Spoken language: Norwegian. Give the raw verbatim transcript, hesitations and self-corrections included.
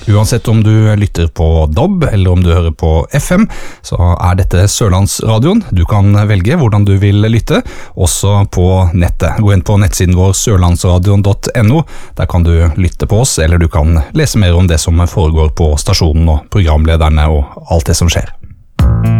Uansett om du lytter på D A B eller om du hører på F M, så er dette Sørlandsradioen. Du kan velge hvordan du vil lytte, også på nettet. Gå inn på nettsiden vår sørlandsradion punktum no, der kan du lytte på oss, eller du kan lese mer om det som foregår på stasjonen og programlederne og alt det som skjer.